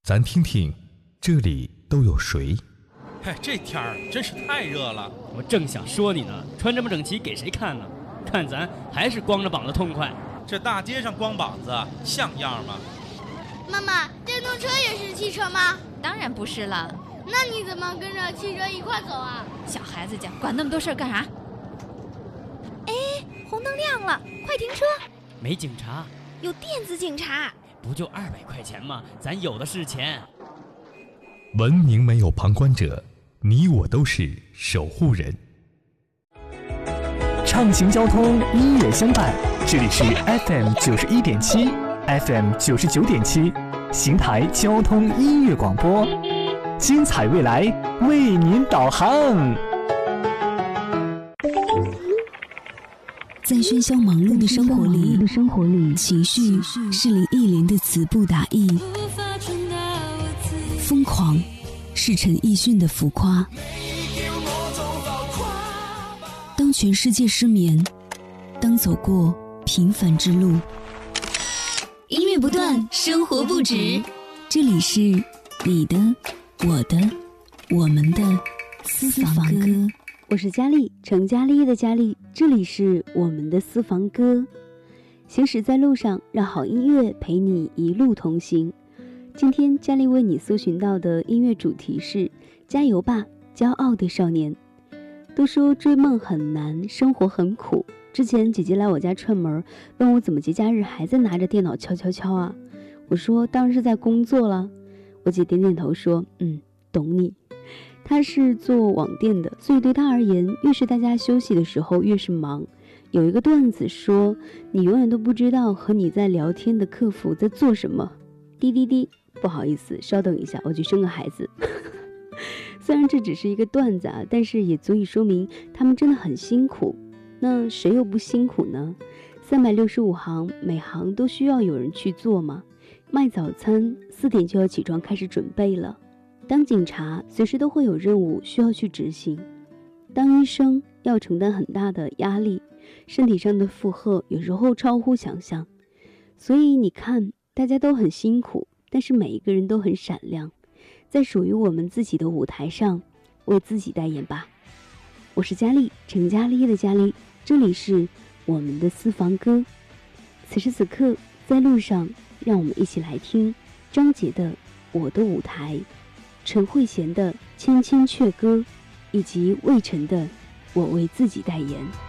咱听听这里都有谁。 这天儿真是太热了， 我正想说你呢，穿这么整齐给谁看呢？看咱还是光着膀子痛快。 这大街上光膀子像样吗？ 妈妈，电动车也是汽车吗？ 当然不是了。 那你怎么跟着汽车一块走啊？ 小孩子家管那么多事儿干啥？哎，红灯亮了，快停车！ 没警察， 有电子警察。 不就200块钱吗？咱有的是钱。 文明没有旁观者，你我都是守护人。 畅行交通，音乐相伴，这里是 FM 91.7 FM 99.7邢台交通音乐广播，精彩未来为您导航。 在喧嚣忙碌的生活里，情绪是李忆莲的词不达意，疯狂是陈奕迅的浮夸。当全世界失眠，当走过平凡之路，音乐不断，生活不止。这里是你的、我的、我们的私房歌。 我是佳丽，成佳丽的佳丽，这里是我们的私房歌。行驶在路上，让好音乐陪你一路同行。今天佳丽为你搜寻到的音乐主题是加油吧，骄傲的少年。都说追梦很难，生活很苦。之前姐姐来我家串门，问我怎么节假日还在拿着电脑敲啊。我说当然是在工作了。我姐点点头说懂你。他是做网店的，所以对他而言，越是大家休息的时候越是忙。有一个段子说，你永远都不知道和你在聊天的客服在做什么。滴滴滴，不好意思，稍等一下，我去生个孩子。虽然这只是一个段子啊，但是也足以说明他们真的很辛苦。那谁又不辛苦呢？365行，每行都需要有人去做嘛。卖早餐4点就要起床开始准备了。当警察随时都会有任务需要去执行，当医生要承担很大的压力，身体上的负荷有时候超乎想象。所以你看，大家都很辛苦，但是每一个人都很闪亮，在属于我们自己的舞台上为自己代言吧。我是佳丽，陈佳丽的佳丽，这里是我们的私房歌。此时此刻在路上，让我们一起来听张杰的《我的舞台》，陈慧娴的《千千阙歌》，以及魏晨的《我为自己代言》。